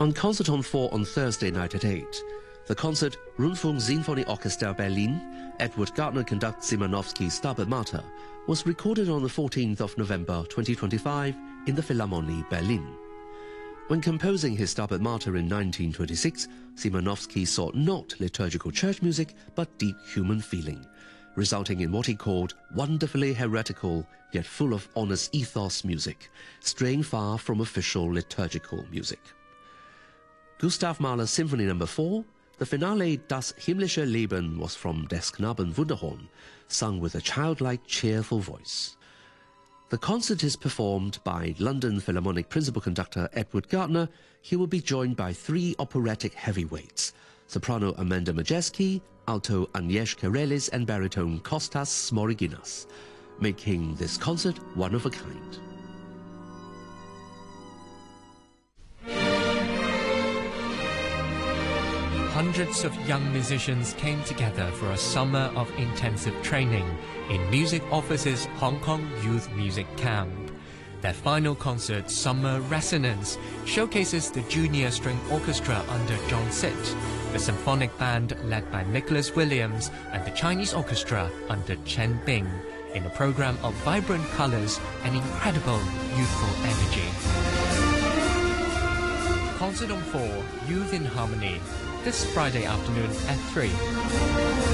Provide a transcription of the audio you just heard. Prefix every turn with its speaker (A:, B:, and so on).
A: On Concerton 4 on Thursday night at 8, the concert Rundfunk Sinfonie Orchester Berlin, Edward Gardner conducts Szymanowski's Stabat Mater, was recorded on the 14th of November 2025 in the Philharmonie Berlin. When composing his Stabat Mater in 1926, Szymanowski sought not liturgical church music but deep human feeling, resulting in what he called wonderfully heretical yet full of honest ethos music, straying far from official liturgical music. Gustav Mahler's Symphony No. 4, the finale Das himmlische Leben was from Des Knaben Wunderhorn, sung with a childlike, cheerful voice. The concert is performed by London Philharmonic principal conductor Edward Gardner. He will be joined by 3 operatic heavyweights: soprano Amanda Majeski, alto Agnieszka Relis, and baritone Kostas Smoriginas, making this concert one of a kind.
B: Hundreds of young musicians came together for a summer of intensive training in Music Office's Hong Kong Youth Music Camp. Their final concert, Summer Resonance, showcases the Junior String Orchestra under John Sitt, the symphonic band led by Nicholas Williams, and the Chinese Orchestra under Chen Bing, in a program of vibrant colors and incredible youthful energy. Concert on 4, Youth in Harmony, this Friday afternoon at 3.